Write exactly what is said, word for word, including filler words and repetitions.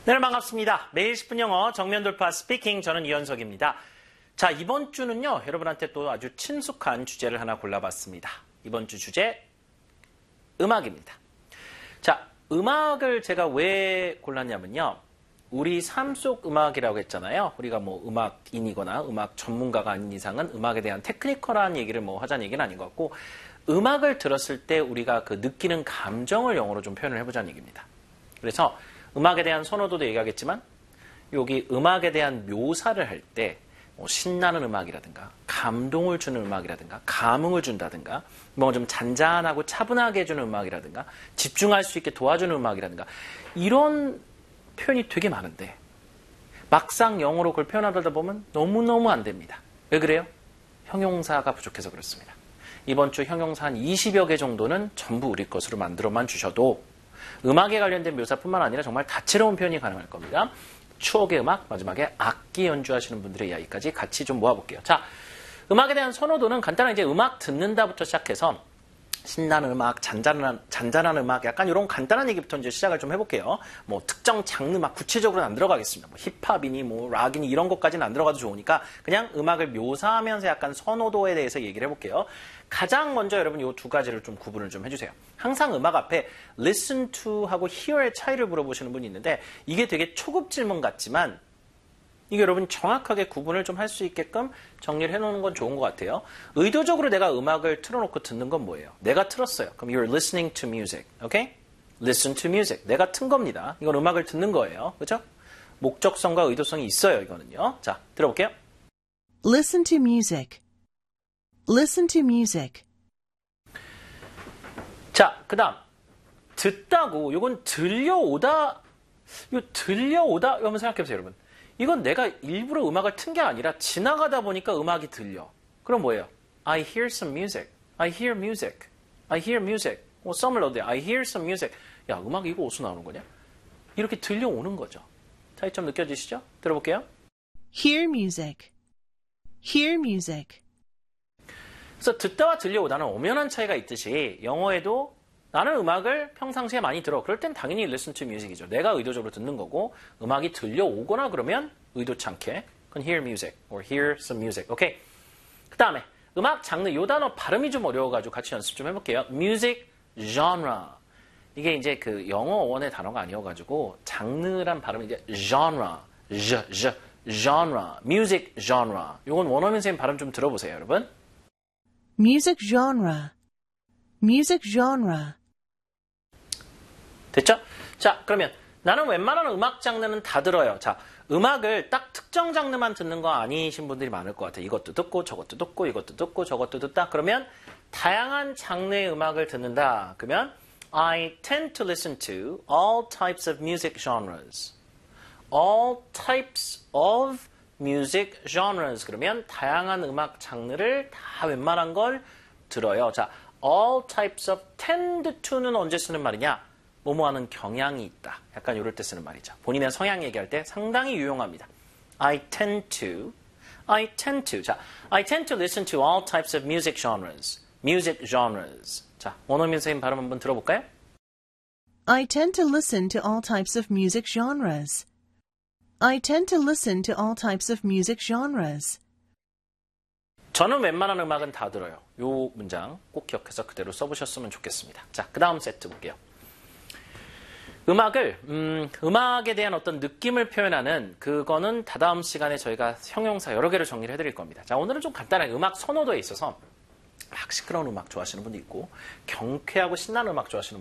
네, 반갑습니다. 매일 십 분 영어 정면 돌파 스피킹, 저는 이현석입니다. 자, 이번 주는요, 여러분한테 또 아주 친숙한 주제를 하나 골라봤습니다. 이번 주 주제, 음악입니다. 자, 음악을 제가 왜 골랐냐면요, 우리 삶 속 음악이라고 했잖아요. 우리가 뭐 음악인이거나 음악 전문가가 아닌 이상은 음악에 대한 테크니컬한 얘기를 뭐 하자는 얘기는 아닌 것 같고, 음악을 들었을 때 우리가 그 느끼는 감정을 영어로 좀 표현을 해보자는 얘기입니다. 그래서 음악에 대한 선호도도 얘기하겠지만, 여기 음악에 대한 묘사를 할 때 뭐 신나는 음악이라든가 감동을 주는 음악이라든가 감흥을 준다든가 뭐 좀 잔잔하고 차분하게 해주는 음악이라든가 집중할 수 있게 도와주는 음악이라든가 이런 표현이 되게 많은데 막상 영어로 그걸 표현하다 보면 너무너무 안 됩니다. 왜 그래요? 형용사가 부족해서 그렇습니다. 이번 주 형용사 한 이십여 개 정도는 전부 우리 것으로 만들어만 주셔도 음악에 관련된 묘사뿐만 아니라 정말 다채로운 표현이 가능할 겁니다. 추억의 음악, 마지막에 악기 연주하시는 분들의 이야기까지 같이 좀 모아볼게요. 자, 음악에 대한 선호도는 간단하게 이제 음악 듣는다부터 시작해서 신나는 음악, 잔잔한, 잔잔한 음악, 약간 이런 간단한 얘기부터 이제 시작을 좀 해볼게요. 뭐 특정 장르 막 구체적으로는 안 들어가겠습니다. 뭐 힙합이니 뭐 락이니 이런 것까지는 안 들어가도 좋으니까 그냥 음악을 묘사하면서 약간 선호도에 대해서 얘기를 해볼게요. 가장 먼저 여러분 이 두 가지를 좀 구분을 좀 해주세요. 항상 음악 앞에 listen to 하고 hear의 차이를 물어보시는 분이 있는데 이게 되게 초급 질문 같지만 이게 여러분 정확하게 구분을 좀 할 수 있게끔 정리를 해놓는 건 좋은 것 같아요. 의도적으로 내가 음악을 틀어놓고 듣는 건 뭐예요? 내가 틀었어요. 그럼 you're listening to music. Okay? Listen to music. 내가 튼 겁니다. 이건 음악을 듣는 거예요. 그렇죠? 목적성과 의도성이 있어요. 이거는요. 자, 들어볼게요. Listen to music. Listen to music. 자, 그 다음 듣다고 이건 들려오다 이거 들려오다 한번 생각해보세요. 여러분. 이건 내가 일부러 음악을 튼 게 아니라 지나가다 보니까 음악이 들려. 그럼 뭐예요? I hear some music. I hear music. I hear music. 뭐 썸을 넣어도 돼. I hear some music. 야, 음악 이거 어디서 나오는 거냐? 이렇게 들려오는 거죠. 차이점 느껴지시죠? 들어볼게요. Hear music. Hear music. 그래서 듣다와 들려오다는 엄연한 차이가 있듯이 영어에도 나는 음악을 평상시에 많이 들어. 그럴 땐 당연히 listen to music이죠. 내가 의도적으로 듣는 거고 음악이 들려오거나 그러면 의도치 않게 그건 hear music or hear some music. 오케이. 그 다음에 음악 장르 이 단어 발음이 좀 어려워가지고 같이 연습 좀 해볼게요. music genre. 이게 이제 그 영어 원의 단어가 아니어가지고 장르란 발음이 이제 genre, j, j, genre, music genre. 이건 원어민 선생님 발음 좀 들어보세요, 여러분. Music genre. Music genre. 됐죠? 자, 그러면 나는 웬만한 음악 장르는 다 들어요. 자, 음악을 딱 특정 장르만 듣는 거 아니신 분들이 많을 것 같아요. 이것도 듣고 저것도 듣고 이것도 듣고 저것도 듣다. 그러면 다양한 장르의 음악을 듣는다. 그러면 I tend to listen to all types of music genres. All types of music genres. 그러면 다양한 음악 장르를 다 웬만한 걸 들어요. 자, all types of tend to는 언제 쓰는 말이냐? 뭐뭐 하는 경향이 있다. 약간 이럴 때 쓰는 말이죠. 본인의 성향 얘기할 때 상당히 유용합니다. I tend to, I tend to. 자, I tend to listen to all types of music genres. Music genres. 자, 원어민 선생님 발음 한번 들어볼까요? I tend to listen to all types of music genres. I tend to listen to all types of music genres. 저는 웬만한 음악은 다 들어요. 이 문장 꼭 기억해서 그대로 써보셨으면 좋겠습니다. 자, 그 다음 세트 볼게요. 음악을, 음, 음악에 대한 어떤 느낌을 표현하는 그거는 다다음 시간에 저희가 형용사 여러 개를 정리를 해드릴 겁니다. 자, 오늘은 좀 간단하게 음악 선호도에 있어서 막 시끄러운 음악 좋아하시는 분도 있고 경쾌하고 신나는 음악 좋아하시는